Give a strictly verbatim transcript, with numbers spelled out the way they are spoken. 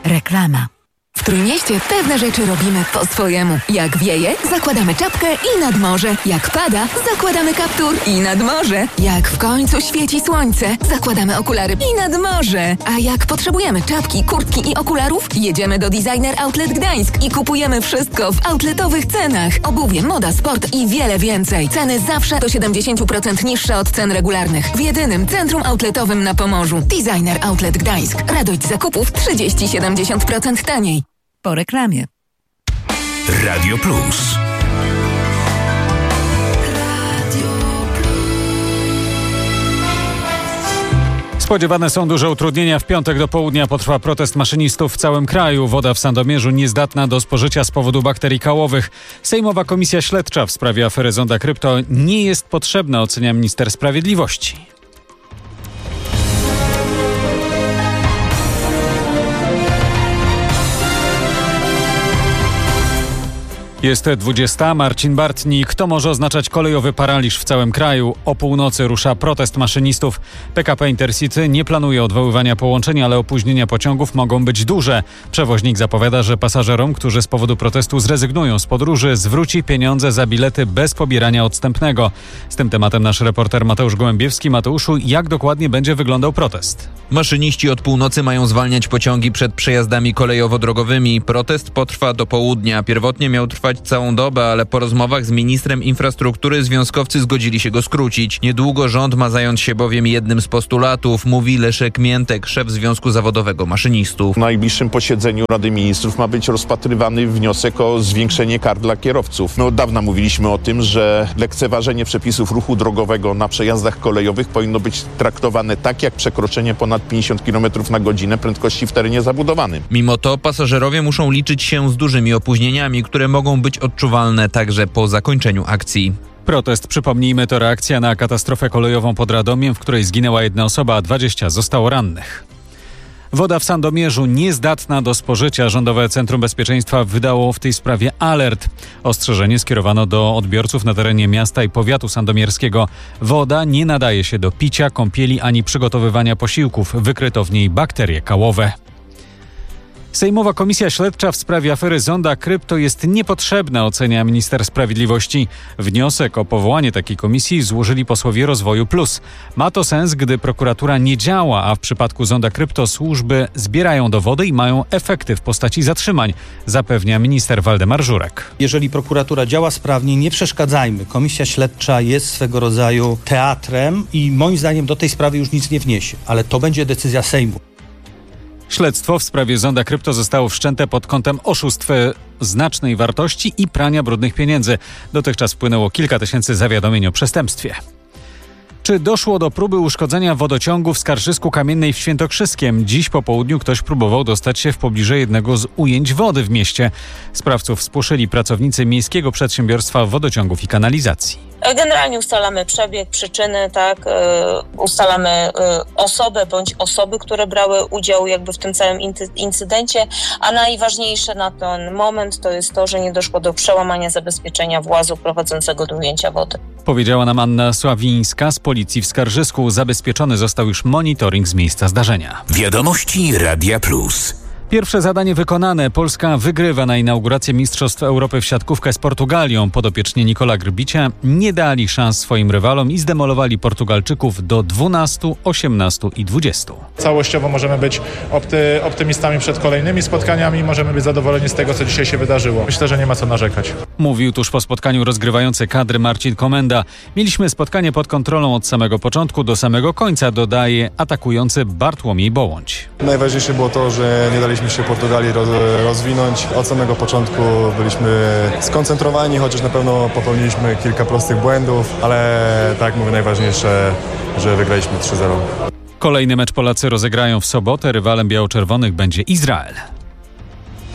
Reklama. W Trójmieście pewne rzeczy robimy po swojemu. Jak wieje, zakładamy czapkę i nad morze. Jak pada, zakładamy kaptur i nad morze. Jak w końcu świeci słońce, zakładamy okulary i nad morze. A jak potrzebujemy czapki, kurtki i okularów, jedziemy do Designer Outlet Gdańsk i kupujemy wszystko w outletowych cenach. Obuwie, moda, sport i wiele więcej. Ceny zawsze do siedemdziesiąt procent niższe od cen regularnych. W jedynym centrum outletowym na Pomorzu. Designer Outlet Gdańsk. Radość zakupów trzydzieści do siedemdziesięciu procent taniej. Po reklamie. Radio Plus. Spodziewane są duże utrudnienia. W piątek do południa potrwa protest maszynistów w całym kraju. Woda w Sandomierzu niezdatna do spożycia z powodu bakterii kałowych. Sejmowa Komisja Śledcza w sprawie afery Zonda Krypto nie jest potrzebna, ocenia minister sprawiedliwości. Jest dwudziesta. Marcin Bartnik. To może oznaczać kolejowy paraliż w całym kraju. O północy rusza protest maszynistów. P K P Intercity nie planuje odwoływania połączeń, ale opóźnienia pociągów mogą być duże. Przewoźnik zapowiada, że pasażerom, którzy z powodu protestu zrezygnują z podróży, zwróci pieniądze za bilety bez pobierania odstępnego. Z tym tematem nasz reporter Mateusz Gołębiewski. Mateuszu, jak dokładnie będzie wyglądał protest? Maszyniści od północy mają zwalniać pociągi przed przejazdami kolejowo-drogowymi. Protest potrwa do południa. Pierwotnie miał trwać całą dobę, ale po rozmowach z ministrem infrastruktury związkowcy zgodzili się go skrócić. Niedługo rząd ma zająć się bowiem jednym z postulatów, mówi Leszek Miętek, szef Związku Zawodowego Maszynistów. W najbliższym posiedzeniu Rady Ministrów ma być rozpatrywany wniosek o zwiększenie kar dla kierowców. My od dawna mówiliśmy o tym, że lekceważenie przepisów ruchu drogowego na przejazdach kolejowych powinno być traktowane tak jak przekroczenie ponad pięćdziesiąt kilometrów na godzinę prędkości w terenie zabudowanym. Mimo to pasażerowie muszą liczyć się z dużymi opóźnieniami, które mogą być odczuwalne także po zakończeniu akcji. Protest, przypomnijmy, to reakcja na katastrofę kolejową pod Radomiem, w której zginęła jedna osoba, a dwadzieścia zostało rannych. Woda w Sandomierzu niezdatna do spożycia. Rządowe Centrum Bezpieczeństwa wydało w tej sprawie alert. Ostrzeżenie skierowano do odbiorców na terenie miasta i powiatu sandomierskiego. Woda nie nadaje się do picia, kąpieli ani przygotowywania posiłków. Wykryto w niej bakterie kałowe. Sejmowa Komisja Śledcza w sprawie afery Zonda Krypto jest niepotrzebna, ocenia minister sprawiedliwości. Wniosek o powołanie takiej komisji złożyli posłowie Rozwoju Plus. Ma to sens, gdy prokuratura nie działa, a w przypadku Zonda Krypto służby zbierają dowody i mają efekty w postaci zatrzymań, zapewnia minister Waldemar Żurek. Jeżeli prokuratura działa sprawnie, nie przeszkadzajmy. Komisja Śledcza jest swego rodzaju teatrem i moim zdaniem do tej sprawy już nic nie wniesie, ale to będzie decyzja Sejmu. Śledztwo w sprawie Zonda Krypto zostało wszczęte pod kątem oszustw znacznej wartości i prania brudnych pieniędzy. Dotychczas wpłynęło kilka tysięcy zawiadomień o przestępstwie. Czy doszło do próby uszkodzenia wodociągu w Skarżysku Kamiennej w Świętokrzyskiem? Dziś po południu ktoś próbował dostać się w pobliżu jednego z ujęć wody w mieście. Sprawców spłoszyli pracownicy Miejskiego Przedsiębiorstwa Wodociągów i Kanalizacji. Generalnie ustalamy przebieg, przyczyny, tak, yy, ustalamy yy, osobę bądź osoby, które brały udział jakby w tym całym inty- incydencie, a najważniejsze na ten moment to jest to, że nie doszło do przełamania zabezpieczenia włazu prowadzącego do ujęcia wody. Powiedziała nam Anna Sławińska z Policji w Skarżysku. Zabezpieczony został już monitoring z miejsca zdarzenia. Wiadomości Radia Plus. Pierwsze zadanie wykonane. Polska wygrywa na inaugurację Mistrzostw Europy w siatkówkę z Portugalią. Podopieczni Nikola Grbicia nie dali szans swoim rywalom i zdemolowali Portugalczyków do dwunastu, osiemnastu i dwudziestu. Całościowo możemy być opty, optymistami przed kolejnymi spotkaniami. Możemy być zadowoleni z tego, co dzisiaj się wydarzyło. Myślę, że nie ma co narzekać. Mówił tuż po spotkaniu rozgrywający kadry Marcin Komenda. Mieliśmy spotkanie pod kontrolą od samego początku do samego końca, dodaje atakujący Bartłomiej Bołądź. Najważniejsze było to, że nie daliśmy się Portugalii rozwinąć. Od samego początku byliśmy skoncentrowani, chociaż na pewno popełniliśmy kilka prostych błędów, ale tak jak mówię, najważniejsze, że wygraliśmy trzy zero. Kolejny mecz Polacy rozegrają w sobotę. Rywalem biało-czerwonych będzie Izrael.